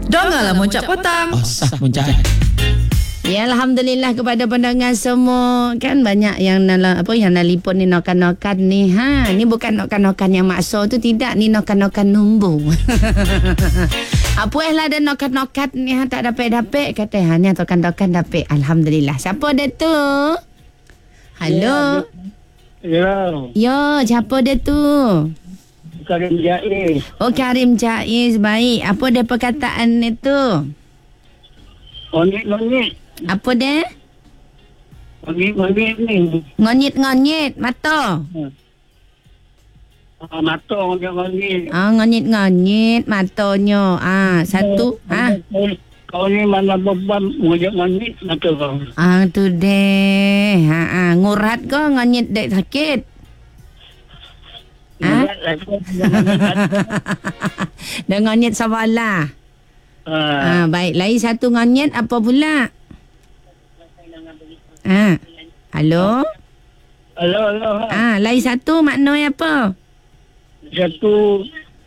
Dengarlah Moncak Petang. Sah Moncak. Ya, alhamdulillah kepada pandangan semua. Kan banyak yang yang nelipon ni nokan-nokan ni. Ni bukan nokan-nokan yang maksa tu, tidak, ni nokan-nokan numbu. Apa lah ada nokan-nokan ni tak dapat kata ni tokan-tokan dapat. Alhamdulillah. Siapa dia tu? Halo. Ya. Yo, siapa dia tu? Karim Jaiz. Oh, Karim Jaiz. Baik. Apa dia perkataan ni tu? Ngonyit. Apa dia? Ngonyit ni. Ngonyit-ngonyit mata. Mata orang ngonyit. Ngonyit-ngonyit matanya. Satu. Kau ni mana beban ngonyit mata kau. Tu deh. Ngurat kau ngonyit dek sakit. Dah ngonyit sawala. Baik, lain satu ngonyit apa pula? Halo? Halo. Lain satu maknanya apa? Satu.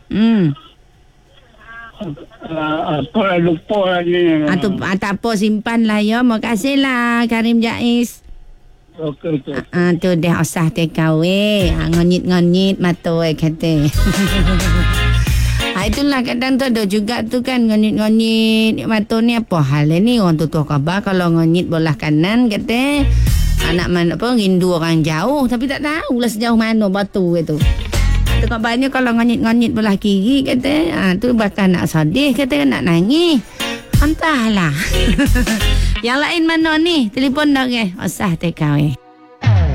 Apa lupa lagi. Tak apa, simpan lah ya. Makasih lah Karim Jaiz. Okey. Tu dah usah tekawe. Ngonyit-ngonyit mata kata. Itulah kadang tu ada juga tu kan ngonyit-ngonyit mata ni apa hal ni orang tu khabar kalau ngonyit belah kanan kata anak mana apa rindu orang jauh tapi tak tahulah sejauh mana batu itu. Tu khabarnya kalau ngonyit-ngonyit belah kiri kata tu bakal nak sedih kata nak nangis. Entahlah. Yang lain mana ni? Telefon dah ke? Usah take away.